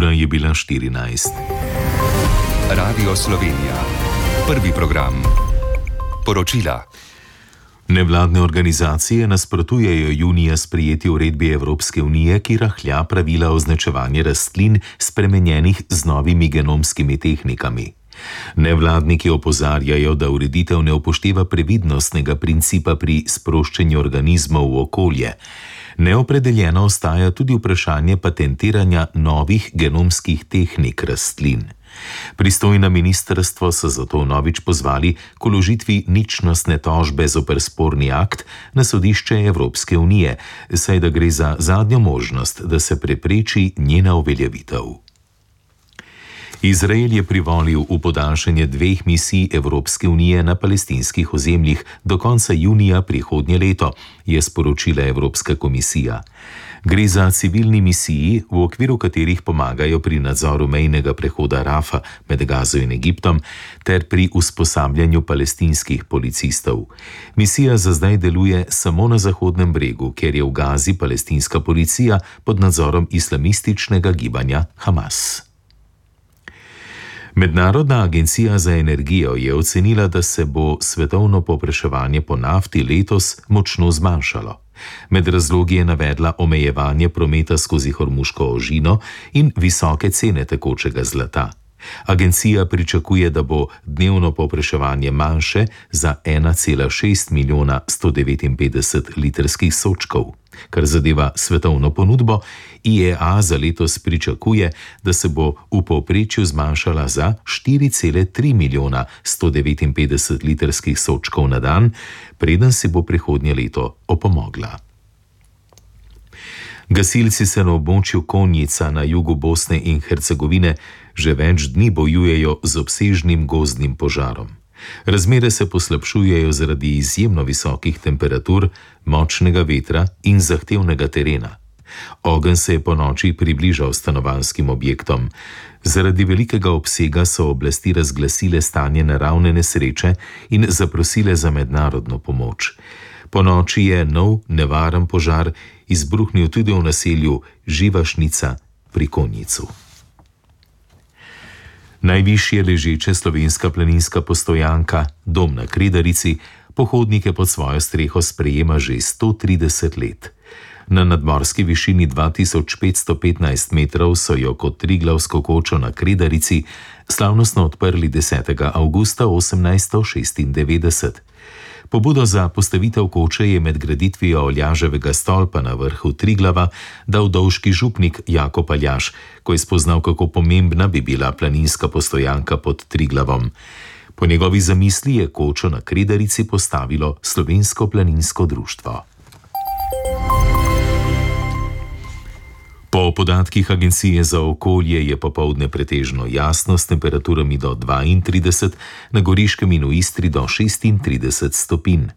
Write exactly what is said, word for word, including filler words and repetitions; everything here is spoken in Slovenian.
Ura je bila štirinajst. Radio Slovenija. Prvi program. Poročila. Nevladne organizacije nasprotujejo junija sprejeti uredbi Evropske unije, ki rahlja pravila označevanja rastlin spremenjenih z novimi genomskimi tehnikami. Nevladniki opozarjajo, da ureditev ne upošteva previdnostnega principa pri sproščanju organizmov v okolje. Neopredeljeno ostaja tudi vprašanje patentiranja novih genomskih tehnik rastlin. Pristojna ministrstvo so zato novič pozvali k vložitvi ničnostne tožbe zoper sporni akt na sodišče Evropske unije, saj da gre za zadnjo možnost, da se prepreči njena uveljavitev. Izrael je privolil v podaljšanje dveh misij Evropske unije na palestinskih ozemljih do konca junija prihodnje leto, je sporočila Evropska komisija. Gre za civilni misiji, v okviru katerih pomagajo pri nadzoru mejnega prehoda Rafa med Gazo in Egiptom ter pri usposabljanju palestinskih policistov. Misija za zdaj deluje samo na Zahodnem bregu, ker je v Gazi palestinska policija pod nadzorom islamističnega gibanja Hamas. Mednarodna agencija za energijo je ocenila, da se bo svetovno povpraševanje po nafti letos močno zmanjšalo. Med razlogi je navedla omejevanje prometa skozi Hormuško ožino in visoke cene tekočega zlata. Agencija pričakuje, da bo dnevno povpraševanje manjše za ena cela šest milijona sto devetinpetdeset litrskih sodčkov. Kar zadeva svetovno ponudbo, I E A za letos pričakuje, da se bo v povprečju zmanjšala za štiri cela tri milijona sto devetinpetdeset litrskih sodčkov na dan, preden si bo prihodnje leto opomogla. Gasilci se na območju Konjica na jugu Bosne in Hercegovine že več dni bojujejo z obsežnim gozdnim požarom. Razmere se poslabšujejo zaradi izjemno visokih temperatur, močnega vetra in zahtevnega terena. Ogenj se je ponoči približal stanovanjskim objektom. Zaradi velikega obsega so oblasti razglasile stanje naravne nesreče in zaprosile za mednarodno pomoč. Ponoči je nov nevaren požar izbruhnil tudi v naselju Živašnica pri Konjicu. Najvišje ležeča slovenska planinska postojanka, dom na Kredarici, pohodnike pod svojo streho sprejema že sto trideset let. Na nadmorski višini dva tisoč petsto petnajst metrov so jo kot Triglavsko kočo na Kredarici slavnostno odprli desetega avgusta osemnajststo šestindevetdeset. Pobudo za postavitev koče je med graditvijo Aljaževega stolpa na vrhu Triglava dal dovški župnik Jakob Aljaž, ko je spoznal, kako pomembna bi bila planinska postojanka pod Triglavom. Po njegovi zamisli je kočo na Kredarici postavilo Slovensko planinsko društvo. Po podatkih Agencije za okolje je popoldne pretežno jasno s temperaturami do dvaintrideset, na Goriškem in v Istri do šestintrideset stopinj.